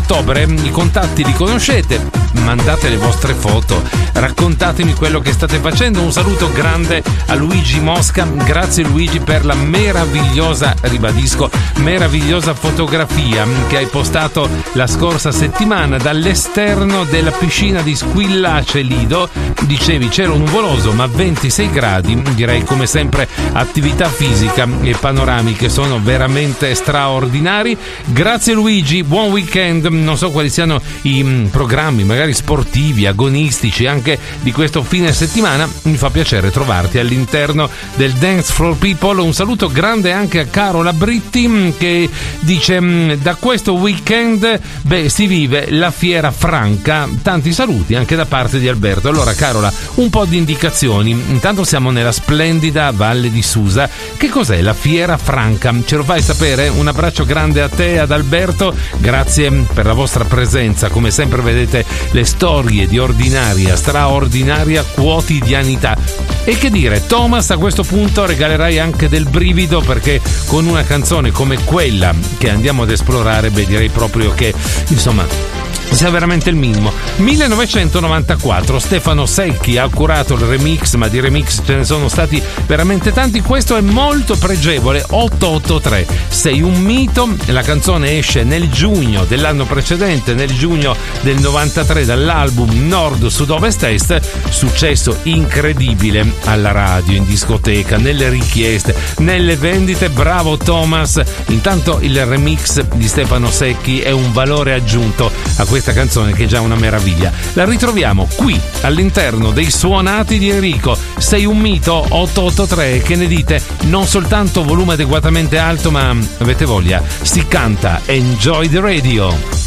ottobre. I contatti li conoscete, mandate le vostre foto, raccontatemi quello che state facendo. Un saluto grande a Luigi Mosca, grazie Luigi per la meravigliosa, ribadisco, meravigliosa fotografia che hai postato la scorsa settimana dall'esterno della piscina di Squillace Lido. Dicevi cielo nuvoloso ma 26 gradi, direi come sempre attività fisica e panorami che sono veramente straordinari. Grazie Luigi, buon weekend. Non so quali siano i programmi magari sportivi, agonistici anche di questo fine settimana, mi fa piacere trovarti all'interno del Dance for People. Un saluto grande anche a Carola Britti che dice da questo weekend si vive la Fiera Franca. Tanti saluti anche da parte di Alberto. Allora Carola, un po' di indicazioni. Intanto siamo nella splendida Valle di Susa. Che cos'è la Fiera Franca? Ce lo fai sapere? Un abbraccio grande a te, ad Alberto, grazie per la vostra presenza. Come sempre vedete le storie di ordinaria, straordinaria quotidianità. E che dire, Thomas, a questo punto regalerai anche del brivido, perché con una canzone come quella che andiamo ad esplorare, direi proprio che insomma sia veramente il minimo. 1994, Stefano Secchi ha curato il remix, ma di remix ce ne sono stati veramente tanti. Questo è molto pregevole, 883, sei un mito. La canzone esce nel giugno dell'anno precedente, nel giugno del 93, dall'album Nord Sud Ovest Est. Successo incredibile alla radio, in discoteca, nelle richieste, nelle vendite. Bravo Thomas. Intanto il remix di Stefano Secchi è un valore aggiunto a questa canzone che è già una meraviglia. La ritroviamo qui all'interno dei suonati di Enrico. Sei un mito, 883. Che ne dite? Non soltanto volume adeguatamente alto, ma avete voglia, si canta. Enjoy the radio.